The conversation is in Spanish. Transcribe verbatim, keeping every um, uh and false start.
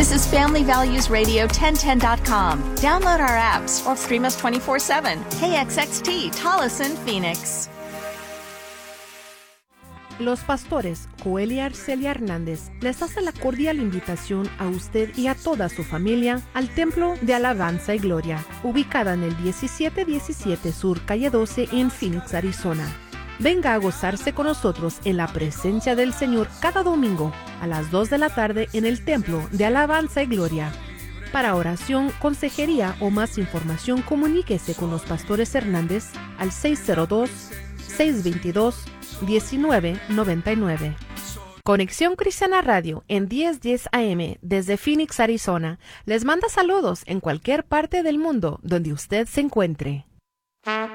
This is Family Values Radio ten ten dot com. Download our apps or stream us twenty-four seven. K X X T, Tolleson, Phoenix. Los pastores Joel y Arcelia Hernández les hacen la cordial invitación a usted y a toda su familia al Templo de Alabanza y Gloria, ubicada en el diecisiete diecisiete Sur Calle doce en Phoenix, Arizona. Venga a gozarse con nosotros en la presencia del Señor cada domingo a las dos de la tarde en el Templo de Alabanza y Gloria. Para oración, consejería o más información, comuníquese con los pastores Hernández al seis cero dos, seis dos dos, uno nueve nueve nueve. Conexión Cristiana Radio en diez diez A M desde Phoenix, Arizona. Les manda saludos en cualquier parte del mundo donde usted se encuentre.